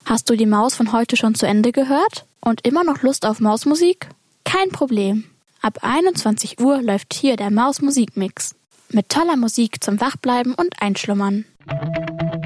Hast du die Maus von heute schon zu Ende gehört? Und immer noch Lust auf Mausmusik? Kein Problem. Ab 21 Uhr läuft hier der Maus-Musikmix. Mit toller Musik zum Wachbleiben und Einschlummern.